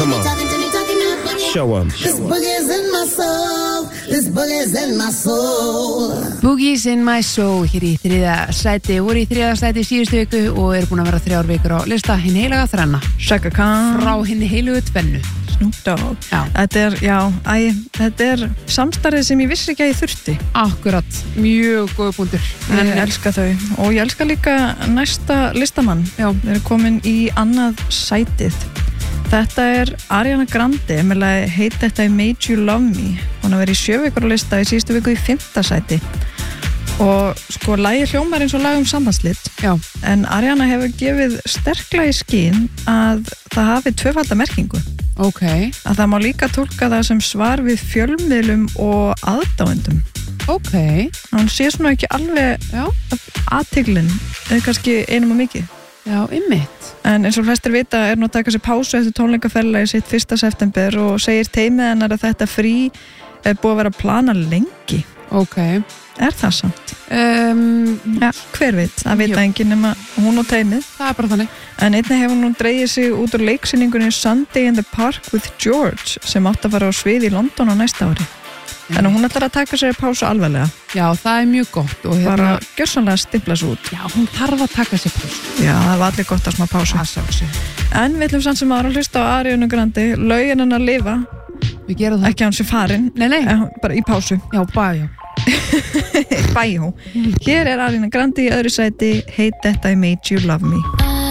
Come on. Show 'em. This boogie's in my soul. This boogie's in my soul. Boogies in my soul hér í þriðja sæti, voru í þriðja sæti síðustu viku og eru búin að vera 3 vikur á lista hinn heilaga þrenna Chaka Khan frá hinn heilugu tvennu Snoop Dogg. Þetta er samstarfið sem ég vissi ekki að ég þurfti. Akkurat, mjög góð punktur. Ég elska þau og ég elska líka næsta listamann. Já, við erum komin í annað sætið. Þetta er Ariana Grande með lagi Hate That I Made You Love Me. Hún har verið í 7 vikur á lista í síðustu viku í 5. sæti. Og sko, lagi hljómar eins og lag sambandslit. Já. En Ariana hefur gefið sterklega í skyn að það hafi tvöfalda merkingu. Ok. Að það má líka túlka það sem svar við fjölmiðlum og aðdáendum. Ok. Hún sé svona ekki alveg athygllin, eða kannski einum og mikið. Já, einmitt. En eins og flestir vita er nú að taka sér pásu eftir tónleikaferðalagi sitt 1. september og segir teymið hennar að þetta frí er búið að vera að plana lengi. Ok. Er það samt? Hver veit? Það veit enginn nema hún og teymið. Það er bara þannig. En einnig hefur hún dreigið sig út úr leiksýningunni Sunday in the Park with George sem átt að fara á svið í London á næsta ári. En hún ætlar að taka sér pásu alvarlega. Já, það er mjög gott. Og bara gjörsamlega stimpla svo út. Já, hún þarf að taka sér pásu. Já, það var allir gott að smá pásu. En við ætlum samt sem aðra að hlusta á Ariana Grande, lögin hennar lifa. Við gerum það. Ekki hann sé farin. Nei. Bara í pásu. Já, bæjó. Bæjó. Hér er Ariana Grande í öðru sæti, Hate That I Made You Love Me.